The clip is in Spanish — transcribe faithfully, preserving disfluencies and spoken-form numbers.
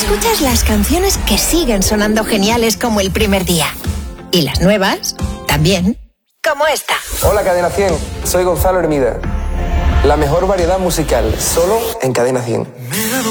Escuchas las canciones que siguen sonando geniales como el primer día. Y las nuevas, también, como esta. Hola Cadena cien, soy Gonzalo Hermida. La mejor variedad musical, solo en Cadena cien.